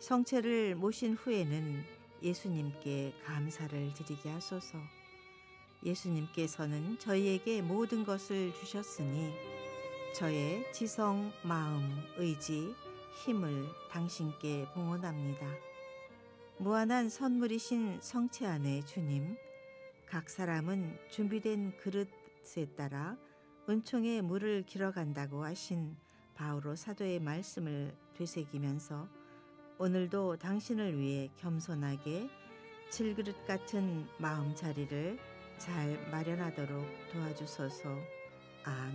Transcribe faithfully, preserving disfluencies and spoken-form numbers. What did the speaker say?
성체를 모신 후에는 예수님께 감사를 드리게 하소서. 예수님께서는 저희에게 모든 것을 주셨으니 저의 지성, 마음, 의지, 힘을 당신께 봉헌합니다. 무한한 선물이신 성체 안에 주님, 각 사람은 준비된 그릇에 따라 은총의 물을 길어간다고 하신 바오로 사도의 말씀을 되새기면서 오늘도 당신을 위해 겸손하게 질그릇 같은 마음자리를 잘 마련하도록 도와주소서. 아멘.